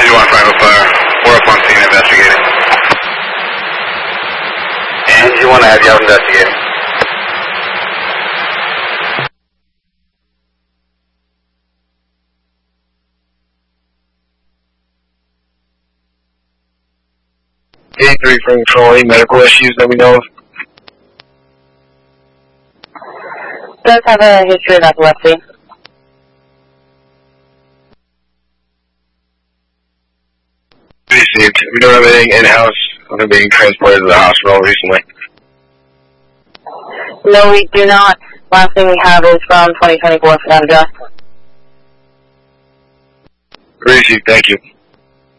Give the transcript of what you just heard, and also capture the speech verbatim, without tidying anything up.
Engine one Franco Fire, we're up on scene investigating. Engine one, I have you out investigating. A three from control, any medical issues that we know of? Does have a history of epilepsy. Received. We don't have anything in-house of him being transported to the hospital recently. No, we do not. Last thing we have is from twenty twenty-four for that address. Received, thank you.